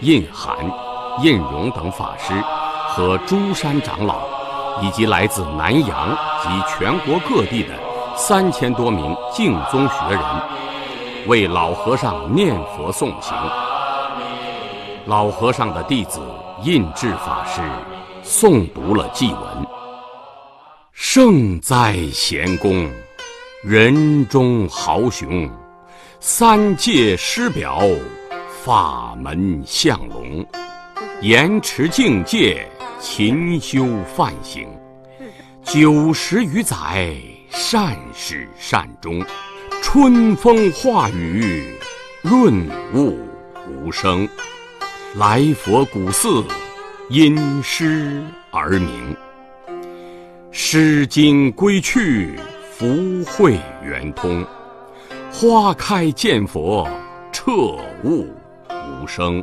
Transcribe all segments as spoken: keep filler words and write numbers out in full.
印涵、印荣等法师和诸山长老，以及来自南洋及全国各地的三千多名净宗学人，为老和尚念佛诵行。老和尚的弟子印智法师诵读了祭文：圣哉贤公，人中豪雄，三界师表，法门相隆，严持境界，勤修梵行，九十余载，善始善终，春风化雨，润物无声。来佛古寺，因诗而名。诗经归去，福慧圆通。花开见佛，彻悟无声。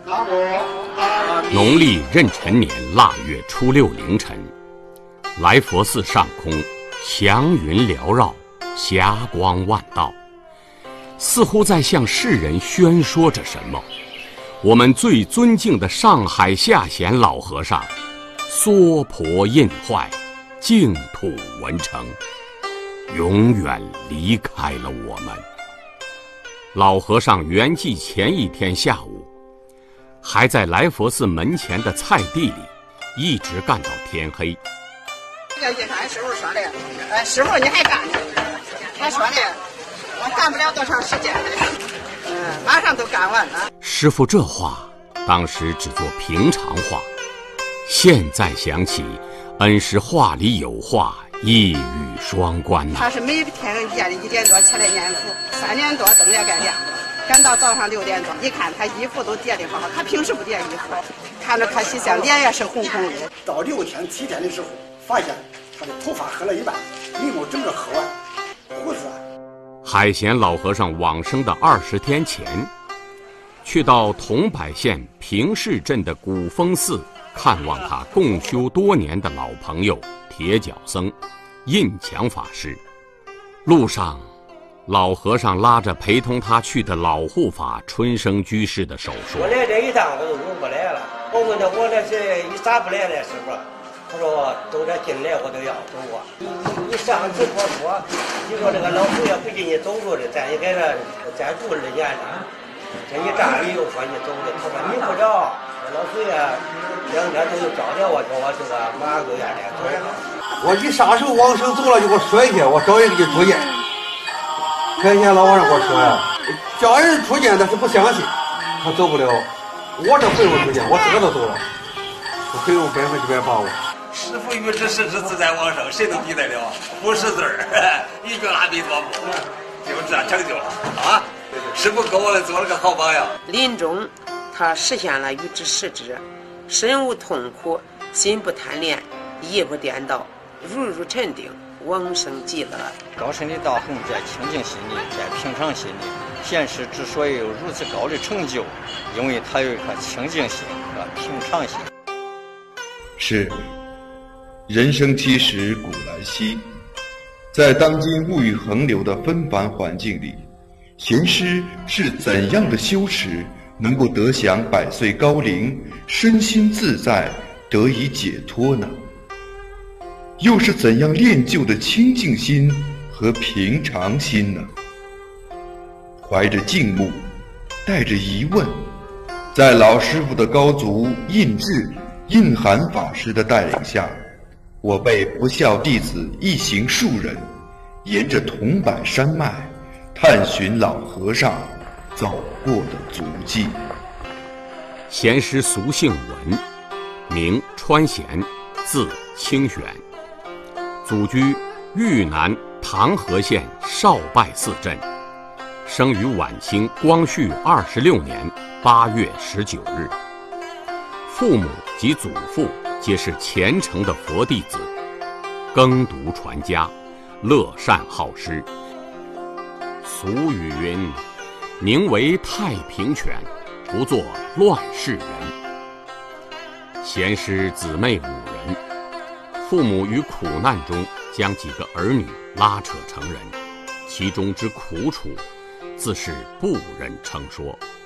农历壬辰年腊月初六凌晨，来佛寺上空祥云缭绕，霞光万道，似乎在向世人宣说着什么。我们最尊敬的上海下贤老和尚娑婆印坏，净土文成，永远离开了我们。老和尚圆寂前一天下午，还在来佛寺门前的菜地里一直干到天黑。 这个俺师傅说的，呃，师傅你还干呢？他说的，我干不了多长时间了，嗯，马上都干完了。 师傅这话当时只做平常话，现在想起，恩师话里有话，一语双关呐、啊。 他是每天夜里一点多起来念佛，三点多灯也该亮了，赶到早上六点多，一看他衣服都叠得好，他平时不叠衣服，看着他洗相，脸也是红红的。 到六天七天的时候，发现他的头发黑了一半，眉毛整个黑完，胡子。 海贤老和尚往生的二十天前，去到桐柏县平市镇的古峰寺看望他共修多年的老朋友铁脚僧印强法师。路上，老和尚拉着陪同他去的老护法春生居士的手说：“ 我来这一趟我都用不来了。我问他我这是你咋不来呢，师傅？他说都这进来我都要走啊。你你你上次我说，你说这个老祖爷不给你走路的，咱也给他再住二年了。这一站你又说你走的，他说你不着，老祖爷两天都有招了我，叫我这个马上就愿意走。 我一撒手往生走了，就给我摔下，我找人给出见。开前老和尚给我说呀，叫人出见他是不相信，他走不了。我这不用出见，我自个都走了，我可以用百分之百把握。 师父与之实实自在往生，谁能比得了？不识字儿，一个阿弥陀佛，就这样成就了啊！师父给我们做了个好榜样。 临终，他实现了与之实之，身无痛苦，心不贪恋，意不颠倒，如如沉定，往生极乐。 高深的道行在清净心里，在平常心里。贤师之所以有如此高的成就，因为他有一颗清净心和平常心。 是。人生七十古来稀，在当今物欲横流的纷繁环境里，贤师是怎样的修持能够得享百岁高龄，身心自在，得以解脱呢？又是怎样练就的清净心和平常心呢？怀着敬慕，带着疑问，在老师傅的高足印智、印涵法师的带领下，我辈不孝弟子一行数人，沿着桐柏山脉，探寻老和尚走过的足迹。 贤师俗姓文，名川贤，字清玄，祖居豫南唐河县少拜寺镇，生于晚清光绪二十六年八月十九日。父母及祖父皆是虔诚的佛弟子，耕读传家，乐善好施。俗语云：“宁为太平犬，不做乱世人。”贤师姊妹五人，父母于苦难中将几个儿女拉扯成人，其中之苦楚，自是不忍称说。